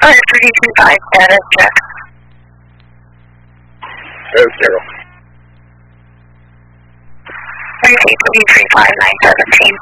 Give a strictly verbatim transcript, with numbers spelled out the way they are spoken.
Alright, three two five status check. Zero zero. three three five nine seventeen.